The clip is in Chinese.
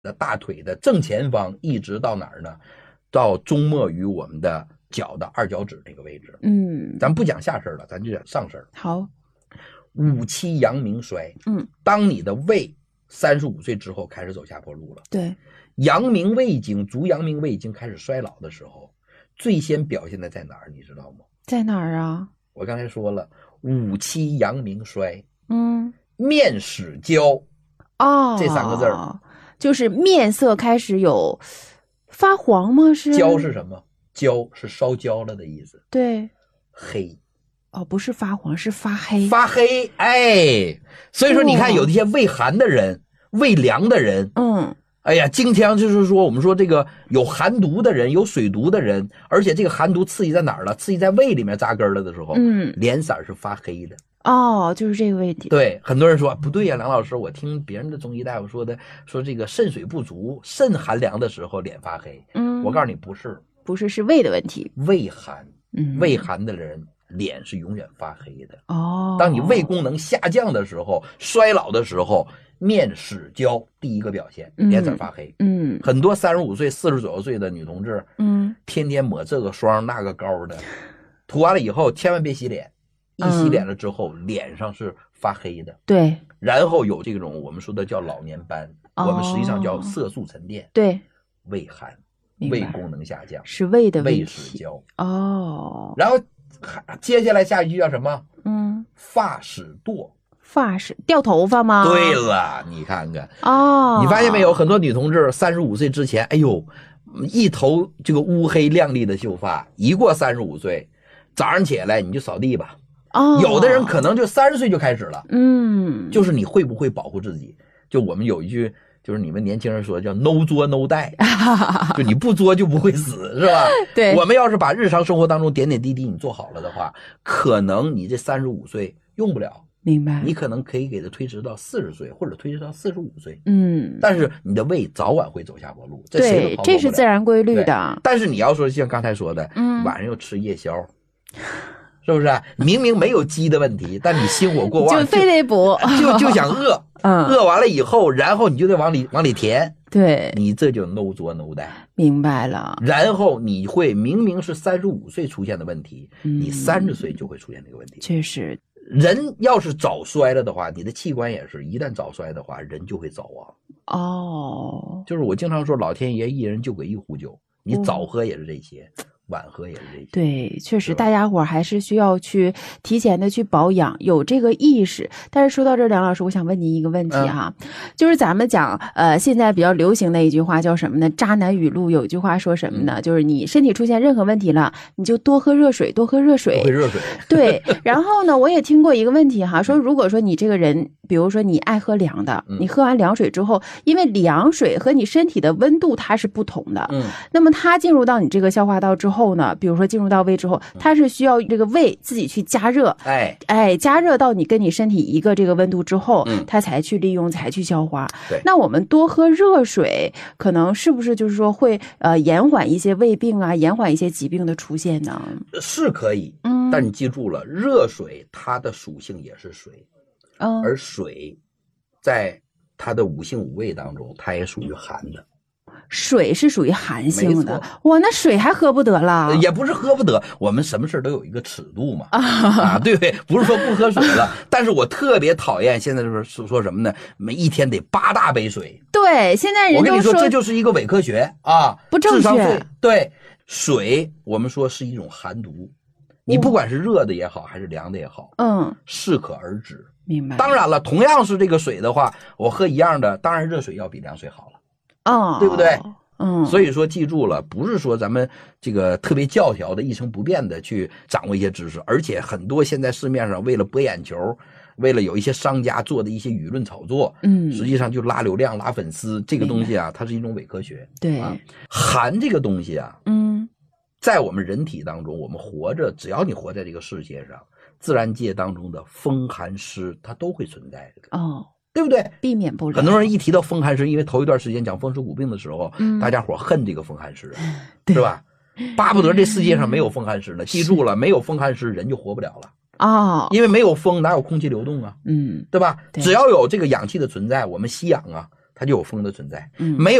的大腿的正前方一直到哪儿呢？到终末于我们的脚的二脚趾那个位置。咱不讲下身了，咱就讲上身。 好， 五七阳明衰。当你的胃35岁之后开始走下坡路了， 对， 阳明胃经足阳明胃经开始衰老的时候，最先表现的在哪儿你知道吗？ 在哪儿啊？ 我刚才说了，五七阳明衰，面始焦，这3个字儿， 就是面色开始有发黄吗？是焦是什么？焦是烧焦了的意思。 对， 黑。 不是发黄，是发黑。 发黑，哎，所以说你看有一些胃寒的人、胃凉的人，哎呀，经常就是说我们说这个有寒毒的人、有水毒的人，而且这个寒毒刺激在哪儿了？刺激在胃里面扎根了的时候，脸色是发黑的。 就是这个问题。 对，很多人说不对呀，梁老师，我听别人的中医大夫说的，说这个肾水不足、肾寒凉的时候脸发黑。我告诉你不是， 是胃的问题。 胃寒，胃寒的人脸是永远发黑的。当你胃功能下降的时候，衰老的时候，面始焦，第一个表现，脸色发黑。很多35岁、40左右岁的女同志，天天抹这个霜那个膏的，涂完了以后千万别洗脸，一洗脸了之后，脸上是发黑的。 对， 然后有这种我们说的叫老年斑，我们实际上叫色素沉淀。 对， 胃寒，胃功能下降， 是胃的问题。 胃始焦。 然后接下来下一句叫什么？发始堕。 发始掉头发吗？ 对了，你看看你发现没有？很多女同志35岁之前，哎呦，一头这个乌黑亮丽的秀发，一过35岁，早上起来你就扫地吧。有的人可能就30岁就开始了。就是你会不会保护自己？就我们有一句，就是你们年轻人说叫 no 作 no die， 就你不作就不会死，是吧？ 对， 我们要是把日常生活当中点点滴滴你做好了的话，可能你这35岁用不了。 明白， 你可能可以给它推迟到40岁，或者推迟到45岁。但是你的胃早晚会走下坡路，这谁都逃不了。 这是自然规律的。 但是你要说像刚才说的，晚上又吃夜宵，是不是？明明没有饥的问题，但你心火过旺， 就非得补， 就想饿。饿完了以后，然后你就得往里填。 对， 你这就 no 作 no die。 明白了。 然后你会明明是35岁出现的问题，你30岁就会出现这个问题。 确实。 人要是早衰了的话，你的器官也是，一旦早衰的话，人就会早亡。就是我经常说，老天爷一人就给一壶酒，你早喝也是这些，晚喝也是这些。 对，确实大家伙还是需要去提前的去保养，有这个意识。但是说到这儿，梁老师，我想问您一个问题哈，就是咱们讲现在比较流行的一句话叫什么呢？渣男语录有一句话说什么呢？就是你身体出现任何问题了，你就多喝热水，多喝热水。 多喝热水。 对，然后呢，我也听过一个问题哈，说如果说你这个人，比如说你爱喝凉的，你喝完凉水之后，因为凉水和你身体的温度它是不同的，那么它进入到你这个消化道之后呢，比如说进入到胃之后，它是需要这个胃自己去加热，加热到你跟你身体一个这个温度之后，它才去利用，才去消化。那我们多喝热水，可能是不是就是说会延缓一些胃病啊，延缓一些疾病的出现呢？ 是可以，但你记住了，热水它的属性也是水，而水在它的五性五味当中，它也属于寒的。 水是属于寒性的，哇，那水还喝不得了？ 也不是喝不得，我们什么事都有一个尺度嘛，对不对？不是说不喝水了，但是我特别讨厌现在就是说什么呢？一天得8大杯水。 对，现在人我跟你说，这就是一个伪科学啊， 不正确。 对，水我们说是一种寒毒，你不管是热的也好，还是凉的也好，适可而止。 明白。 当然了，同样是这个水的话，我喝一样的，当然热水要比凉水好了。对不对？所以说记住了，不是说咱们这个特别教条的一成不变的去掌握一些知识，而且很多现在市面上为了博眼球，为了有一些商家做的一些舆论炒作，实际上就拉流量拉粉丝，这个东西啊，它是一种伪科学。 对， 寒这个东西啊，在我们人体当中，我们活着，只要你活在这个世界上，自然界当中的风寒湿它都会存在的。对不对？ 避免不了。 很多人一提到风寒湿，因为头一段时间讲风湿骨病的时候，大家伙恨这个风寒湿，是吧？巴不得这世界上没有风寒湿了。记住了，没有风寒湿，人就活不了了。因为没有风，哪有空气流动啊？对吧？只要有这个氧气的存在，我们吸氧啊， 它就有风的存在。没有